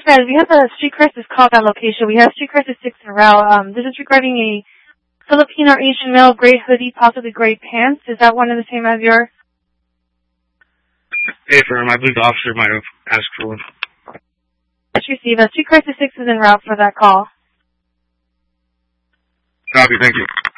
Hey, Fred, we have a Street Crisis call at that location. We have Street Crisis 6 en route. This is regarding a Filipino Asian male, gray hoodie, possibly gray pants. Is that one and the same as your? Hey, firm. I believe the officer might have asked for one. Let's receive. Street Crisis 6 is en route for that call. Copy, thank you.